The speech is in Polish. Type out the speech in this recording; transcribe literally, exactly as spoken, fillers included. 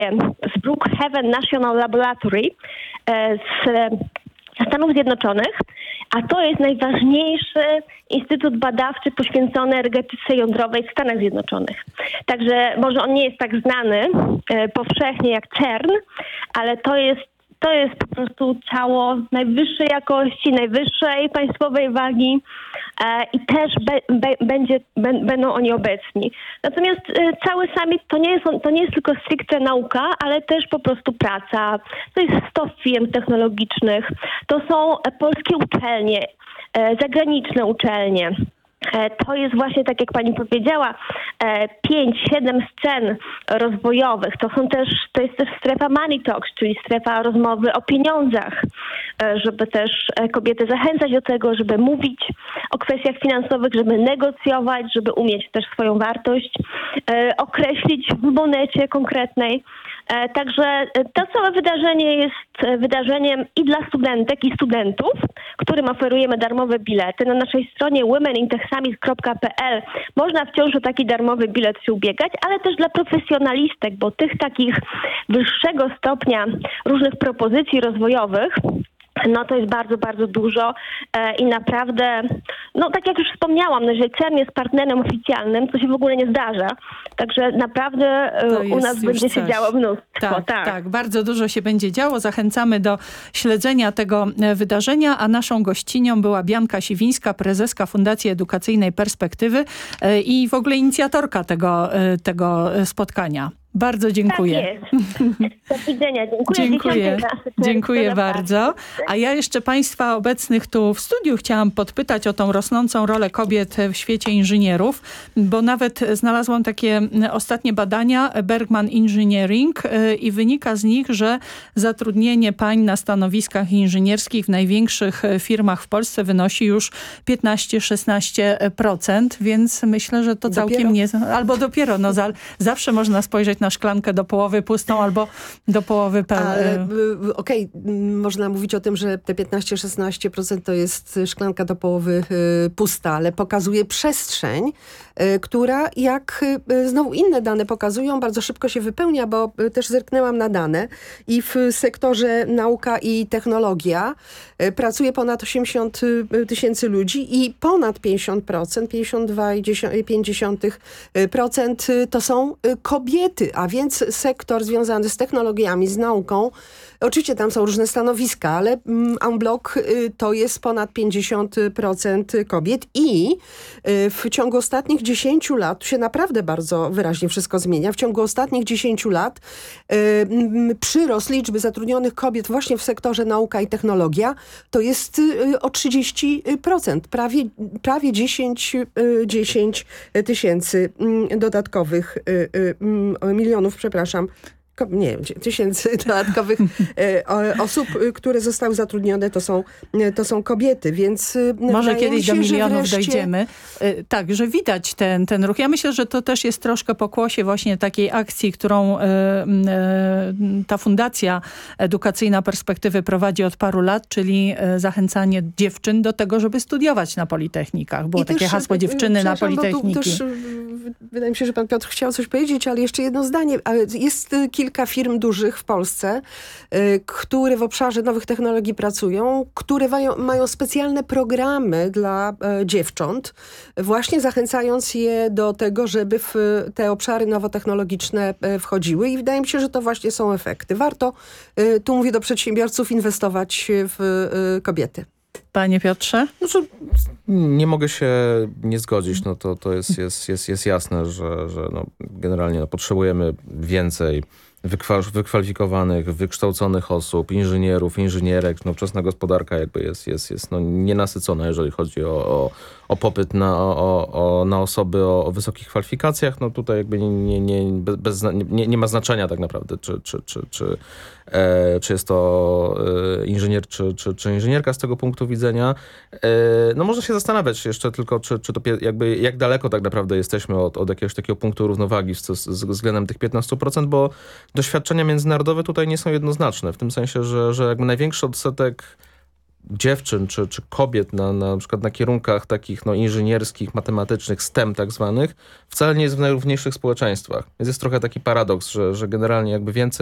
z Brookhaven National Laboratory z Stanów Zjednoczonych, a to jest najważniejszy instytut badawczy poświęcony energetyce jądrowej w Stanach Zjednoczonych. Także może on nie jest tak znany e, powszechnie jak CERN, ale to jest, to jest po prostu ciało najwyższej jakości, najwyższej państwowej wagi e, i też be, be, będzie, be, będą oni obecni. Natomiast e, cały summit to nie, jest, to nie jest tylko stricte nauka, ale też po prostu praca. To jest sto firm technologicznych, to są e, polskie uczelnie, e, zagraniczne uczelnie. To jest właśnie, tak jak pani powiedziała, pięć, siedem scen rozwojowych. To są też, to jest też strefa money talks, czyli strefa rozmowy o pieniądzach, żeby też kobiety zachęcać do tego, żeby mówić o kwestiach finansowych, żeby negocjować, żeby umieć też swoją wartość określić w monecie konkretnej. Także to całe wydarzenie jest wydarzeniem i dla studentek i studentów, którym oferujemy darmowe bilety. Na naszej stronie women in tech summit kropka p l można wciąż o taki darmowy bilet się ubiegać, ale też dla profesjonalistek, bo tych takich wyższego stopnia różnych propozycji rozwojowych, no to jest bardzo, bardzo dużo e, i naprawdę, no tak jak już wspomniałam, no, że CERN jest partnerem oficjalnym, to się w ogóle nie zdarza. Także naprawdę e, u nas będzie coś się działo mnóstwo. Tak, tak, tak, bardzo dużo się będzie działo. Zachęcamy do śledzenia tego wydarzenia, a naszą gościnią była Bianka Siwińska, prezeska Fundacji Edukacyjnej Perspektywy e, i w ogóle inicjatorka tego, e, tego spotkania. Bardzo dziękuję. Tak jest. Do widzenia. Dziękuję. Dziękuję, dziękuję bardzo. A ja jeszcze Państwa obecnych tu w studiu chciałam podpytać o tą rosnącą rolę kobiet w świecie inżynierów, bo nawet znalazłam takie ostatnie badania Bergman Engineering i wynika z nich, że zatrudnienie pań na stanowiskach inżynierskich w największych firmach w Polsce wynosi już piętnaście do szesnastu procent, więc myślę, że to całkiem dopiero? nie... Albo dopiero, no za, zawsze można spojrzeć na szklankę do połowy pustą albo do połowy pełną. Okej, okay, można mówić o tym, że te piętnaście do szesnastu procent to jest szklanka do połowy y, pusta, ale pokazuje przestrzeń, y, która jak y, znowu inne dane pokazują, bardzo szybko się wypełnia, bo y, też zerknęłam na dane i w sektorze nauka i technologia y, pracuje ponad osiemdziesiąt tysięcy ludzi i ponad pięćdziesiąt procent, pięćdziesiąt dwa przecinek pięć procent to są kobiety, a więc sektor związany z technologiami, z nauką. Oczywiście tam są różne stanowiska, ale en bloc to jest ponad pięćdziesiąt procent kobiet i w ciągu ostatnich dziesięciu lat, tu się naprawdę bardzo wyraźnie wszystko zmienia, w ciągu ostatnich dziesięciu lat przyrost liczby zatrudnionych kobiet właśnie w sektorze nauka i technologia to jest o trzydzieści procent, prawie, prawie dziesięć tysięcy dodatkowych milionów, przepraszam, nie wiem, tysięcy dodatkowych e, osób, które zostały zatrudnione, to są, to są kobiety, więc może kiedyś się, do milionów wreszcie... dojdziemy. E, tak, że widać ten, ten ruch. Ja myślę, że to też jest troszkę pokłosie właśnie takiej akcji, którą e, e, ta Fundacja Edukacyjna Perspektywy prowadzi od paru lat, czyli e, zachęcanie dziewczyn do tego, żeby studiować na politechnikach. Było I takie też, hasło dziewczyny na politechniki. Też, wydaje mi się, że pan Piotr chciał coś powiedzieć, ale jeszcze jedno zdanie. Jest kilka kilka firm dużych w Polsce, y, które w obszarze nowych technologii pracują, które mają, mają specjalne programy dla y, dziewcząt, właśnie zachęcając je do tego, żeby w te obszary nowotechnologiczne y, wchodziły i wydaje mi się, że to właśnie są efekty. Warto, y, tu mówię do przedsiębiorców, inwestować w y, kobiety. Panie Piotrze? Znaczy, nie mogę się nie zgodzić. No to, to jest, jest, jest, jest jasne, że, że no generalnie no potrzebujemy więcej wykwalifikowanych, wykształconych osób, inżynierów, inżynierek. Nowoczesna gospodarka jakby jest, jest, jest no nienasycona, jeżeli chodzi o, o, o popyt na, o, o, na osoby o, o wysokich kwalifikacjach. No tutaj jakby nie, nie, bez, nie, nie ma znaczenia tak naprawdę, czy, czy, czy, czy, e, czy jest to e, inżynier, czy, czy, czy inżynierka z tego punktu widzenia. E, no można się zastanawiać jeszcze tylko, czy, czy to jakby jak daleko tak naprawdę jesteśmy od, od jakiegoś takiego punktu równowagi z, z, z względem tych piętnastu procent, bo doświadczenia międzynarodowe tutaj nie są jednoznaczne, w tym sensie, że, że jakby największy odsetek dziewczyn czy, czy kobiet na, na, na przykład na kierunkach takich no, inżynierskich, matematycznych, STEM tak zwanych, wcale nie jest w najrówniejszych społeczeństwach. Więc jest trochę taki paradoks, że, że generalnie jakby więcej